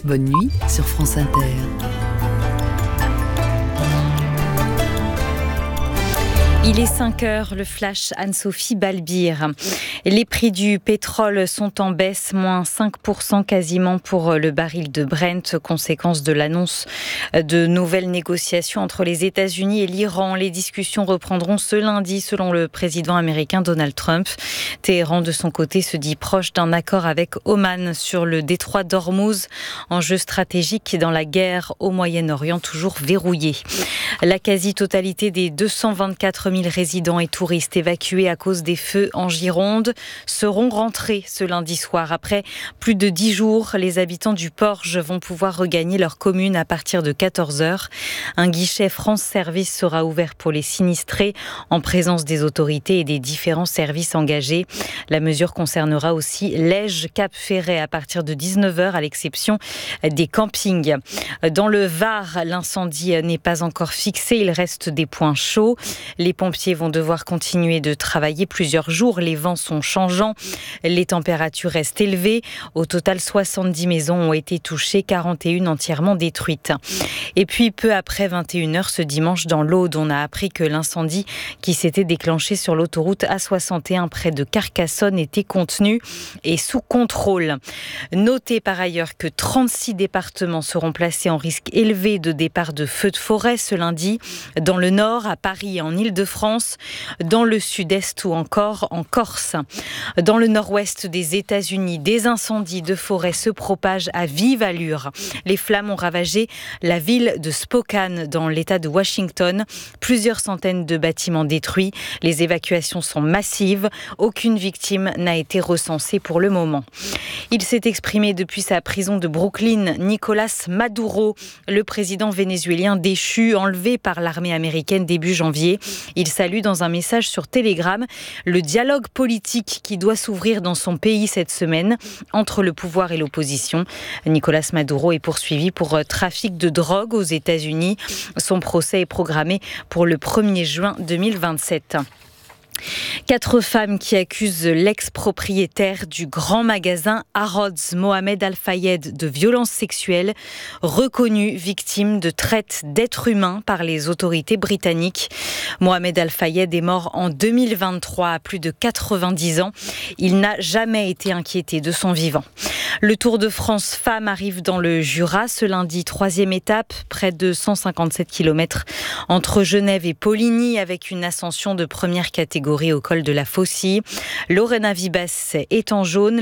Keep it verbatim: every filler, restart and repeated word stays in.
Bonne nuit sur France Inter. Il est cinq heures, le flash Anne-Sophie Balbir. Les prix du pétrole sont en baisse, moins cinq pour cent quasiment pour le baril de Brent, conséquence de l'annonce de nouvelles négociations entre les États-Unis et l'Iran. Les discussions reprendront ce lundi selon le président américain Donald Trump. Téhéran, de son côté, se dit proche d'un accord avec Oman sur le détroit d'Ormuz, enjeu stratégique dans la guerre au Moyen-Orient toujours verrouillé. La quasi-totalité des deux cent vingt-quatre mille résidents et touristes évacués à cause des feux en Gironde seront rentrés ce lundi soir. Après plus de dix jours, les habitants du Porge vont pouvoir regagner leur commune à partir de quatorze heures. Un guichet France Service sera ouvert pour les sinistrés en présence des autorités et des différents services engagés. La mesure concernera aussi Lège, Cap Ferret à partir de dix-neuf heures à l'exception des campings. Dans le Var, l'incendie n'est pas encore fixé, il reste des points chauds. Les pompiers vont devoir continuer de travailler plusieurs jours. Les vents sont changeants. Les températures restent élevées. Au total, soixante-dix maisons ont été touchées, quarante et une entièrement détruites. Et puis, peu après vingt et une heures ce dimanche, dans l'Aude, on a appris que l'incendie qui s'était déclenché sur l'autoroute A soixante et un près de Carcassonne était contenu et sous contrôle. Notez par ailleurs que trente-six départements seront placés en risque élevé de départ de feux de forêt ce lundi. Dans le Nord, à Paris et en Île-de-France, dans le Sud-Est ou encore en Corse. Dans le Nord-Ouest des États-Unis, des incendies de forêt se propagent à vive allure. Les flammes ont ravagé la ville de Spokane dans l'État de Washington. Plusieurs centaines de bâtiments détruits. Les évacuations sont massives. Aucune victime n'a été recensée pour le moment. Il s'est exprimé depuis sa prison de Brooklyn. Nicolás Maduro, le président vénézuélien déchu, enlevé par l'armée américaine début janvier. Il salue dans un message sur Telegram le dialogue politique qui doit s'ouvrir dans son pays cette semaine entre le pouvoir et l'opposition. Nicolás Maduro est poursuivi pour trafic de drogue aux États-Unis. Son procès est programmé pour le premier juin deux mille vingt-sept. Quatre femmes qui accusent l'ex-propriétaire du grand magasin Harrods, Mohamed Al-Fayed, de violences sexuelles, reconnu victime de traite d'êtres humains par les autorités britanniques. Mohamed Al-Fayed est mort en deux mille vingt-trois à plus de quatre-vingt-dix ans. Il n'a jamais été inquiété de son vivant. Le Tour de France Femmes arrive dans le Jura ce lundi, troisième étape, près de cent cinquante-sept kilomètres entre Genève et Poligny avec une ascension de première catégorie au col de la Faucille. Lorena Vibas est en jaune.